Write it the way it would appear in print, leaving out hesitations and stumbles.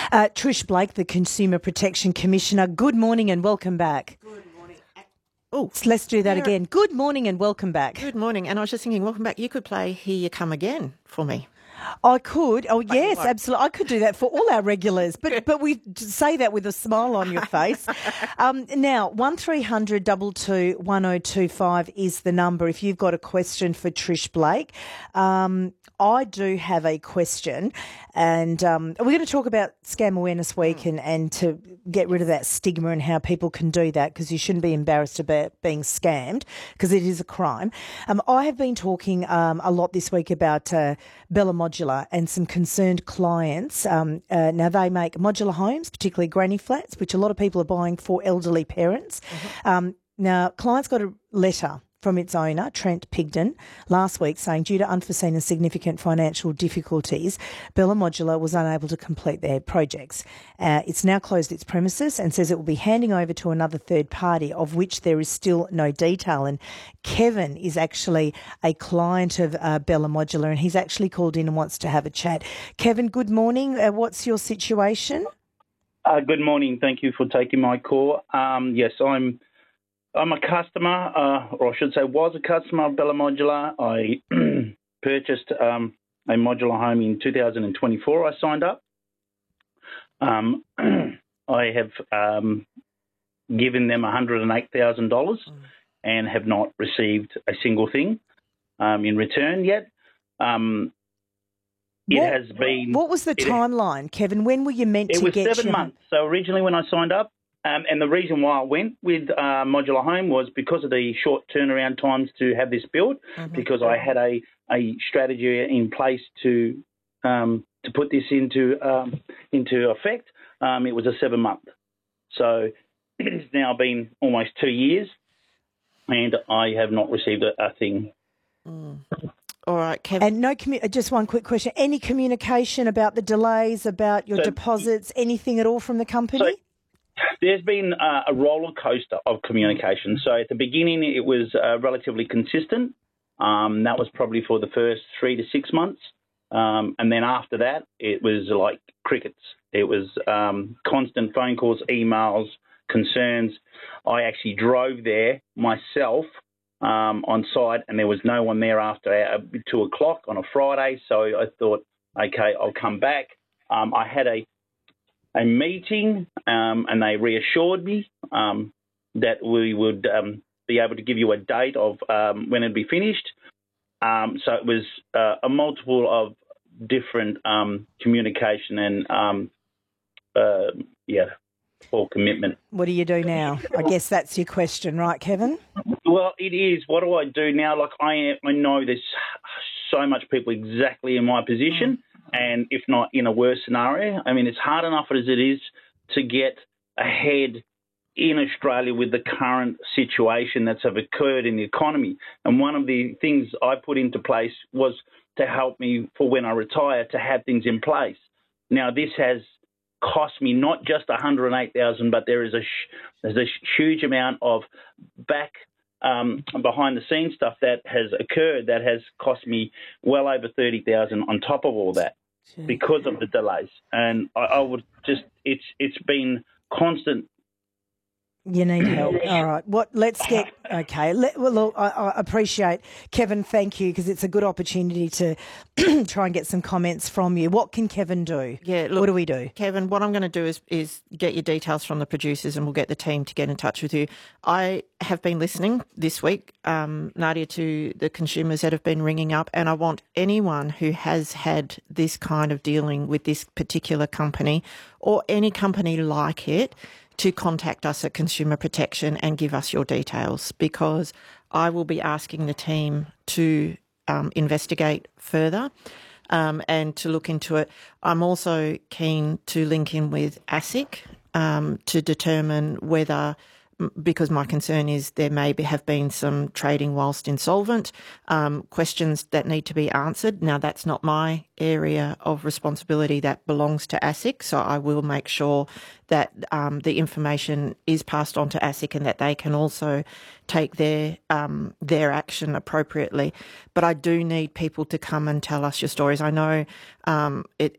Trish Blake, the Consumer Protection Commissioner. Good morning and welcome back. Good morning. Oh, let's do that again. Good morning and welcome back. Good morning. And I was just thinking, welcome back. You could play Here You Come Again for me. I could. Oh, yes, absolutely. I could do that for all our regulars, but we say that with a smile on your face. Now, 1300 22 1025 is the number if you've got a question for Trish Blake. I do have a question, and we're going to talk about Scam Awareness Week and to get rid of that stigma and how people can do that, because you shouldn't be embarrassed about being scammed, because it is a crime. I have been talking a lot this week about Bella Modular and some concerned clients. Now, they make modular homes, particularly granny flats, which a lot of people are buying for elderly parents. Now, clients got a letter from its owner, Trent Pigden, last week saying due to unforeseen and significant financial difficulties, Bella Modular was unable to complete their projects. It's now closed its premises and says it will be handing over to another third party, of which there is still no detail. And Kevin is actually a client of Bella Modular, and he's actually called in and wants to have a chat. Kevin, good morning. What's your situation? Good morning. Thank you for taking my call. Yes, I'm a customer, or I should say was a customer of Bella Modular. I purchased a modular home in 2024. I signed up. I have given them $108,000 and have not received a single thing in return yet. What was the timeline, Kevin? When were you meant to get? It was 7 months. So originally when I signed up, and the reason why I went with modular home was because of the short turnaround times to have this built, because I had a strategy in place to put this into effect. It was a 7 month. So it's now been almost 2 years, and I have not received a thing. All right, Kevin. And just one quick question. Any communication about the delays, about your deposits, anything at all from the company? There's been a roller coaster of communication. So at the beginning, it was relatively consistent. That was probably for the first 3 to 6 months. And then after that, it was like crickets. It was constant phone calls, emails, concerns. I actually drove there myself on site, and there was no one there after 2 o'clock on a Friday. So I thought, okay, I'll come back. I had a meeting, and they reassured me that we would be able to give you a date of when it'd be finished. So it was a multiple of different communication and, for commitment. What do you do now? I guess that's your question, right, Kevin? Well, it is. What do I do now? Like I know there's so much people exactly in my position. And if not in a worse scenario, I mean, it's hard enough as it is to get ahead in Australia with the current situation that's have occurred in the economy. And one of the things I put into place was to help me for when I retire to have things in place. Now, this has cost me not just $108,000, but there's a huge amount of behind the scenes stuff that has occurred that has cost me well over $30,000 on top of all that because of the delays. And I would just, it's been constant. You need help. All right. Let's get, okay. Look, I appreciate, Kevin, thank you, because it's a good opportunity to try and get some comments from you. What can Kevin do? Yeah, look, what do we do? Kevin, what I'm going to do is get your details from the producers, and we'll get the team to get in touch with you. I have been listening this week, Nadia, to the consumers that have been ringing up, and I want anyone who has had this kind of dealing with this particular company or any company like it to contact us at Consumer Protection and give us your details, because I will be asking the team to investigate further and to look into it. I'm also keen to link in with ASIC to determine whether, because my concern is there may have been some trading whilst insolvent, questions that need to be answered. Now, that's not my area of responsibility. That belongs to ASIC, so I will make sure that the information is passed on to ASIC and that they can also take their action appropriately. But I do need people to come and tell us your stories. I know